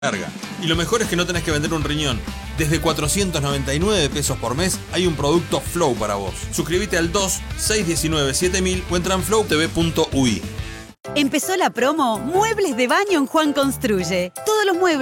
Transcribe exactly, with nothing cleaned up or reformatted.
Larga. Y lo mejor es que no tenés que vender un riñón. Desde cuatrocientos noventa y nueve pesos por mes hay un producto Flow para vos. Suscríbete al dos seis uno nueve siete mil o entra en flow t v punto u i. Empezó la promo Muebles de Baño en Juan Construye. Todos los muebles